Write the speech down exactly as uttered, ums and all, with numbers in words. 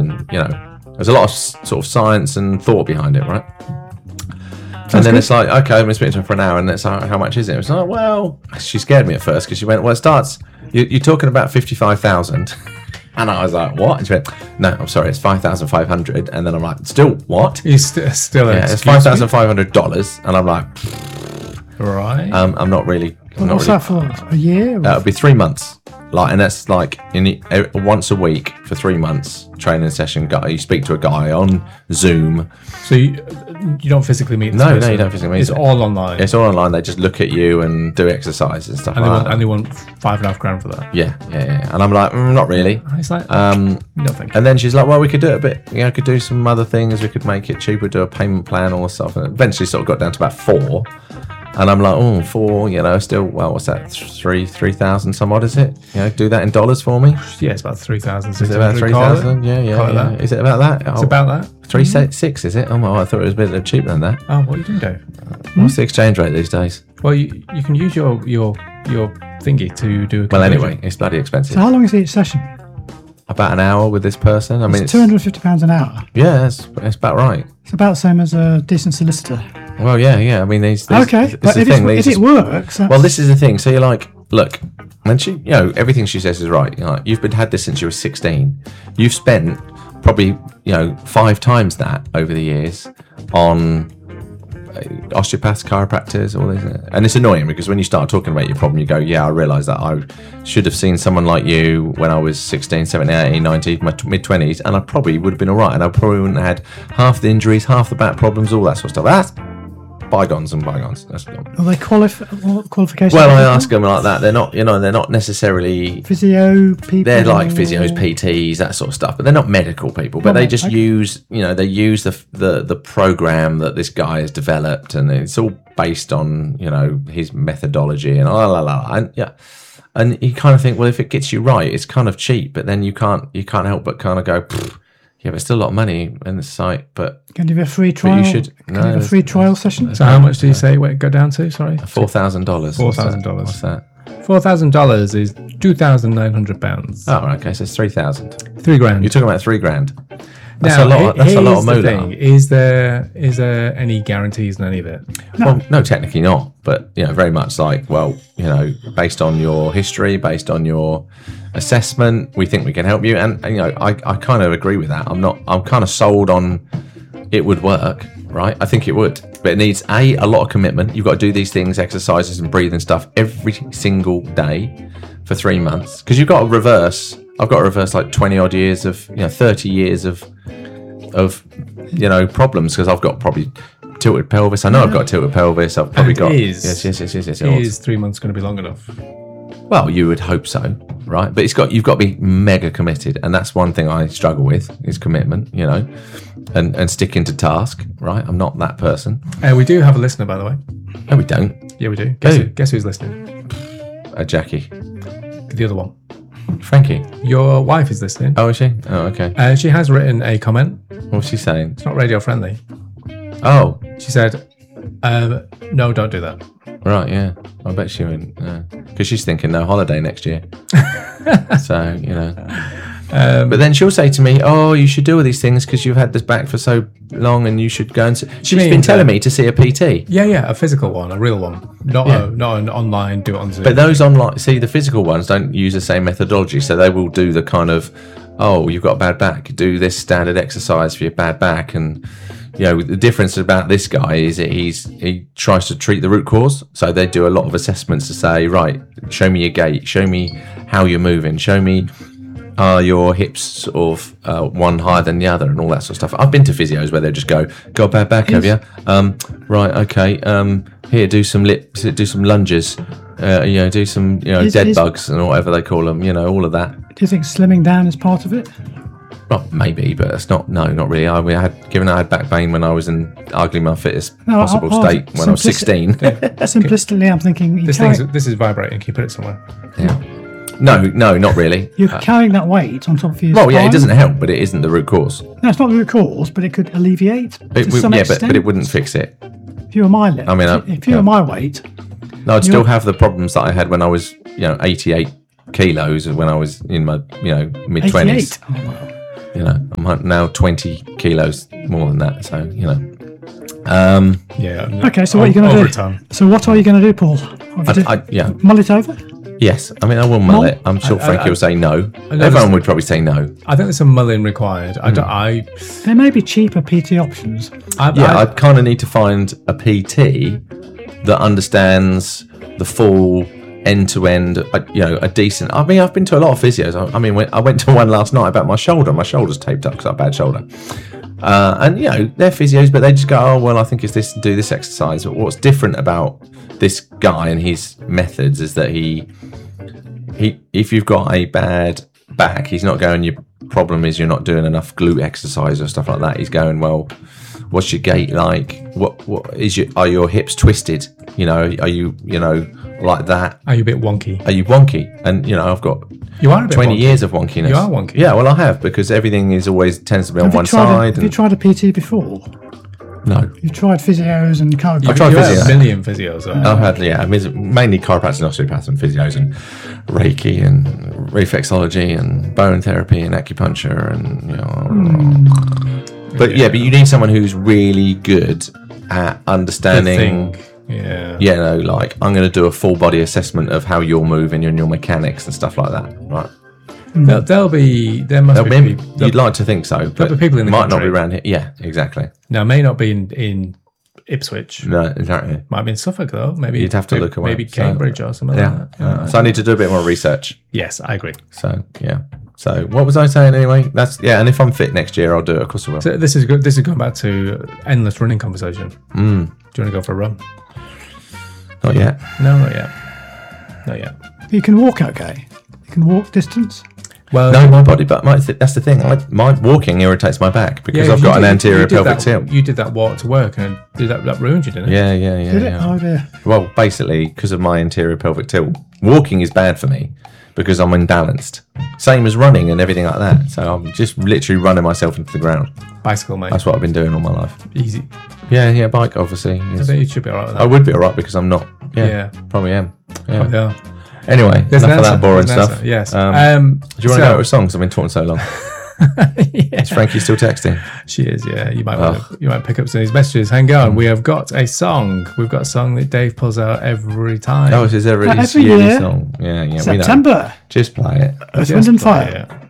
and you know, there's a lot of sort of science and thought behind it, right? Sounds and then good. it's like, okay, I've been speaking to her for an hour, and it's like, how much is it? It's like, well, she scared me at first because she went, well, it starts. You, you're talking about fifty-five thousand. And I was like, what? And she went, no, I'm sorry, it's five thousand five hundred. And then I'm like, still what? You st- still Yeah, it's five thousand five hundred dollars. And I'm like, right. um, I'm not really. I'm not What's really, that for? A year? That would be three months. Like, and that's like in the, uh, once a week for three months training session. Guy, you speak to a guy on Zoom. So you, you don't physically meet this No, no, person? you don't physically meet It's them. all online. It's all online. They just look at you and do exercises and stuff and, they like want, that. and they want five and a half grand for that. Yeah, yeah, yeah. And I'm like, mm, not really. It's like, Um, no, thank you. and then she's like, well, we could do it a bit, you know, could do some other things. We could make it cheaper, do a payment plan, all this stuff. And eventually sort of got down to about four. And I'm like, oh, four, you know, still, well, what's that? Three, three thousand some odd, is it? You know, do that in dollars for me. Yeah, it's about three thousand. Is it about three thousand? Yeah, yeah, Call it yeah. that. Is it about that? It's Oh, about that. three se- six, is it? Oh my, I thought it was a bit cheaper than that. Oh, what are you doing, Dave? What's the exchange rate these days? Well, you, you can use your your your thingy to do a Well, conversion. anyway, it's bloody expensive. So how long is each session? About an hour with this person. I mean, It's it's, two hundred fifty pounds an hour. yeah, it's, it's about right. It's about the same as a decent solicitor. Well, yeah, yeah. I mean, these. these Okay, this but is if, the thing. it's, these if it works, that's, Well, this is the thing. So you're like, look, and she, you know, everything she says is right. You're like, you've been had this since you were sixteen. You've spent probably, you know, five times that over the years on uh, osteopaths, chiropractors, all these. And it's annoying because when you start talking about your problem, you go, yeah, I realise that I should have seen someone like you when I was sixteen, seventeen, eighteen, nineteen, my mid twenties, and I probably would have been all right. And I probably wouldn't have had half the injuries, half the back problems, all that sort of stuff. That's bygones and bygones. That's gone. are they qualif- what qualifications? Well, I are they ask them like that. They're not, you know, they're not necessarily. for? Physio people. They're like physios, P Ts, that sort of stuff, but they're not medical people. But No, they just okay. use, you know, they use the the the program that this guy has developed, and it's all based on, you know, his methodology and la la la. And yeah, and you kind of think, well, if it gets you right, it's kind of cheap. But then you can't you can't help but kind of go, yeah, but it's still a lot of money in the site. But Can you have a free trial? should- Can no, you have a there's- free trial session? So how much do you say it go down to? Sorry, four thousand dollars. four thousand dollars. What's that? Four thousand dollars is two thousand nine hundred pounds. Oh, right, okay, so it's three thousand. Three grand. You're talking about three grand. That's now, a lot. he- That's a lot of here's the moolah. thing. Is there is there any guarantees in any of it? Well, no, technically not, but you know, very much like, well, you know, based on your history, based on your assessment, we think we can help you, and, and you know, I, I kind of agree with that. I'm not, I'm kind of sold on it would work, right? I think it would, but it needs a a lot of commitment. You've got to do these things, exercises and breathing stuff every single day for three months because you've got to reverse. I've got to reverse like twenty odd years of, you know, thirty years of of you know problems because I've got probably tilted pelvis. I know I've got tilted pelvis. I've probably And got is- yes, yes, yes, yes, yes. yes. Is three months going to be long enough? Well, you would hope so, right? But it's got you've got to be mega committed, and that's one thing I struggle with is commitment, you know, and and sticking to task, right? I'm not that person. Uh, we do have a listener, by the way. No, we don't. Yeah, we do. Guess, Who? who, guess who's listening? Uh, Jackie, The other one. Frankie. Your wife is listening. Oh, is she? Oh, okay. Uh, she has written a comment. What's she saying? It's not radio friendly. Oh, She said, um, "No, don't do that." right, yeah. I bet she wouldn't, because she's thinking no holiday next year. So you know. Um, But then she'll say to me, "Oh, you should do all these things because you've had this back for so long, and you should go and." See. She's mean, been telling uh, me to see a P T. yeah, yeah, a physical one, a real one, not Yeah. a, not an online. Do it on Zoom. But those online, see, the physical ones don't use the same methodology, so they will do the kind of, "Oh, you've got a bad back. Do this standard exercise for your bad back," and you know the difference about this guy is that he's he tries to treat the root cause. So they do a lot of assessments to say, right, show me your gait, show me how you're moving, show me. Are your hips sort of uh, one higher than the other and all that sort of stuff? I've been to physios where they just go, got a bad back, have you? Um, right, okay. Um, here, do some lips, do some lunges. Uh, you know, do some you know Is- dead is- bugs and whatever they call them. You know, all of that. Do you think slimming down is part of it? Well, maybe, but it's not. No, not really. I, we had given I had back pain when I was in arguably my fittest No, possible I- I- state when I was simplistic- sixteen. Simplistically, I'm thinking you this carry, thing's, this is vibrating. Can you put it somewhere? Yeah. No, no, not really. you're Uh, carrying that weight on top of your well, yeah, spine. it doesn't help, but it isn't the root cause. No, it's not the root cause, but it could alleviate It, to would- some yeah, but, extent. but it wouldn't fix it. If you were my le- I mean, I- if you yeah. were my weight, No, I'd still You're- have the problems that I had when I was, you know, eighty-eight kilos when I was in my, you know, mid twenties. eighty-eight. Oh, wow. you know, I'm now twenty kilos more than that. So, you know. Um, Yeah. Okay, so what are you going to Over do? time. So what are you going to do, Paul? What have you I, do? I, yeah. Mull it over? Yes. I mean, I will mull Mull? it. I'm sure I- Frankie I- will say no. know Everyone this- would probably say no. I think there's some mulling required. I don't. I. There may be cheaper P T options. I Yeah, I, I kind of need to find a P T that understands the full end-to-end, uh, you know, a decent. I mean, I've been to a lot of physios. I, I mean, when, I went to one last night about my shoulder. My shoulder's taped up because I have a bad shoulder. Uh, and you know, they're physios, but they just go, "Oh, well, I think it's this. Do this exercise." But what's different about this guy and his methods is that he, he, if you've got a bad back, he's not going. Your problem is you're not doing enough glute exercise or stuff like that. He's going, well, what's your gait like? What what is your are your hips twisted? You know, are you you know like that? are you a bit wonky? Are you wonky? And you know, I've got You are a bit twenty wonky. years of wonkiness. You are wonky. Yeah, well, I have because everything is always tends to be on Have you one tried a, side. have you And, tried a P T before? no, You've tried physios and You, chiropractors. tried you physio. have a million physios. though. I've had yeah, I mean, mainly chiropractors and osteopaths and physios and Reiki and reflexology and bone therapy and acupuncture and you know. But yeah, but you need someone who's really good at The understanding. thing. Yeah. You know, like I'm going to do a full body assessment of how you're moving and your mechanics and stuff like that, right? There'll, there'll be. There must There'll be. be- people, you'd like to think so, but be people in the might not be country. around here. Yeah, exactly. now, may not be in, in Ipswich. No, exactly. Might be in Suffolk though. Maybe You'd have to maybe, look away. Maybe So- Cambridge or something Yeah. like that. Uh, so I need to do a bit more research. Yes, I agree. So yeah. So what was I saying anyway? That's yeah. And if I'm fit next year, I'll do it. Of course I will. So this is good. This is going back to endless running conversation. Mm. Do you want to go for a run? Not yet. No, not yet. Not yet. You can walk okay. You can walk distance. Well, No, my body, but my, that's the thing. I, my walking irritates my back because yeah, I've you got did- an you anterior did pelvic that, tilt. You did that walk to work, and did that that ruined you, didn't it? Yeah, yeah, yeah. Did it? yeah. Oh dear. Well, basically, because of my anterior pelvic tilt, walking is bad for me because I'm imbalanced. Same as running and everything like that. So I'm just literally running myself into the ground. Bicycle, mate. That's what I've been doing all my life. Easy. Yeah, yeah, bike, obviously. I Yes. think you should be alright with I that. would be alright because I'm not. Yeah, Yeah. probably am. Yeah. Yeah. Anyway, There's an enough of answer. that boring There's an stuff. answer. Yes. Um, Um, do you want to so- go with songs? I've been talking so long. yeah, Is Frankie still texting? she is. Yeah, you might Oh. want to, you might pick up some of these messages. Hang on, we have got a song. We've got a song that Dave pulls out every time. Oh, this is every, Every it's yearly year. song. Yeah, yeah. We know. September. Just play it. Earth, Just Wind and play Fire. it.